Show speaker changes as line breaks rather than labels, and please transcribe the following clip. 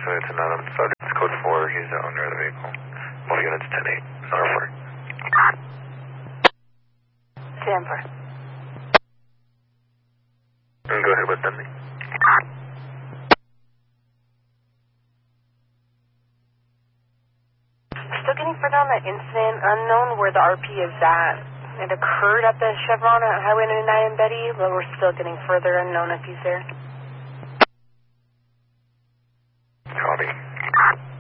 it's anonymous. Sergeant's code 4. He's the owner of the vehicle. All units 10-8. Norfolk.
Denver.
Go ahead with them.
Still getting further on that incident. Unknown where the RP is at. It occurred at the Chevron at Highway 99 in Betty, but we're still getting further. Unknown if he's there.
Copy.